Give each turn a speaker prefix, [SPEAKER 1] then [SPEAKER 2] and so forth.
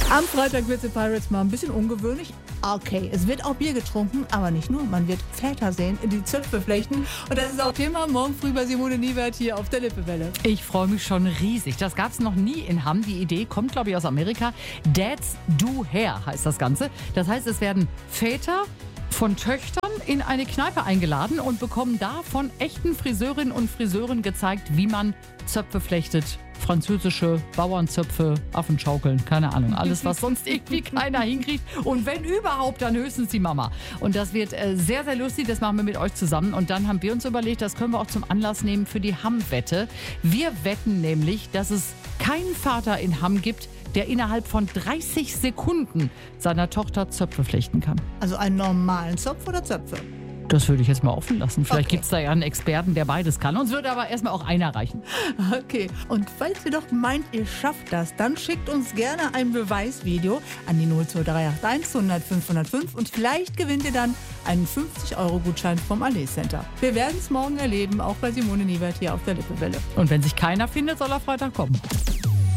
[SPEAKER 1] Am Freitag wird The Pirates mal ein bisschen ungewöhnlich. Okay, es wird auch Bier getrunken, aber nicht nur. Man wird Väter sehen, die Zöpfe flechten. Und das ist auch Thema morgen früh bei Simone Niewert hier auf der Lippewelle.
[SPEAKER 2] Ich freue mich schon riesig. Das gab es noch nie in Hamm. Die Idee kommt, glaube ich, aus Amerika. Dads do Hair heißt das Ganze. Das heißt, es werden Väter von Töchtern in eine Kneipe eingeladen und bekommen da von echten Friseurinnen und Friseuren gezeigt, wie man Zöpfe flechtet. Französische Bauernzöpfe, Affenschaukeln, keine Ahnung. Alles, was sonst irgendwie keiner hinkriegt. Und wenn überhaupt, dann höchstens die Mama. Und das wird sehr, sehr lustig. Das machen wir mit euch zusammen. Und dann haben wir uns überlegt, das können wir auch zum Anlass nehmen für die Hamm-Wette. Wir wetten nämlich, dass es keinen Vater in Hamm gibt, der innerhalb von 30 Sekunden seiner Tochter Zöpfe flechten kann.
[SPEAKER 1] Also einen normalen Zopf oder Zöpfe?
[SPEAKER 2] Das würde ich jetzt mal offen lassen. Vielleicht
[SPEAKER 1] Okay.
[SPEAKER 2] gibt es da ja einen Experten, der beides kann. Uns würde aber erstmal auch einer reichen.
[SPEAKER 1] Okay, und falls ihr doch meint, ihr schafft das, dann schickt uns gerne ein Beweisvideo an die 02381 100 505 und vielleicht gewinnt ihr dann einen 50-Euro-Gutschein vom Allee Center. Wir werden es morgen erleben, auch bei Simone Niewert hier auf der Lippewelle.
[SPEAKER 2] Und wenn sich keiner findet, soll er Freitag kommen.